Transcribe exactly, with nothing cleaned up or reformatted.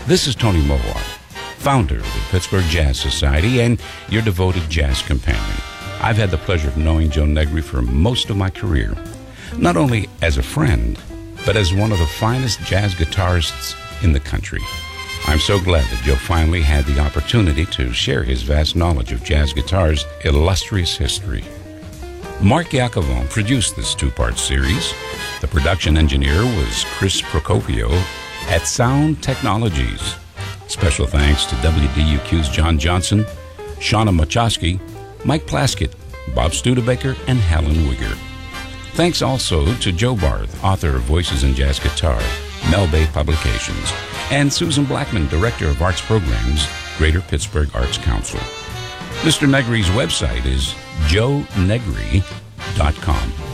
This is Tony Mohawk, founder of the Pittsburgh Jazz Society and your devoted jazz companion. I've had the pleasure of knowing Joe Negri for most of my career, not only as a friend, but as one of the finest jazz guitarists in the country. I'm so glad that Joe finally had the opportunity to share his vast knowledge of jazz guitar's illustrious history. Mark Iacovone produced this two-part series. The production engineer was Chris Procopio at Sound Technologies. Special thanks to W D U Q's John Johnson, Shauna Machowski, Mike Plaskett, Bob Studebaker, and Helen Wigger. Thanks also to Joe Barth, author of Voices in Jazz Guitar, Mel Bay Publications, and Susan Blackman, Director of Arts Programs, Greater Pittsburgh Arts Council. Mister Negri's website is joe negri dot com.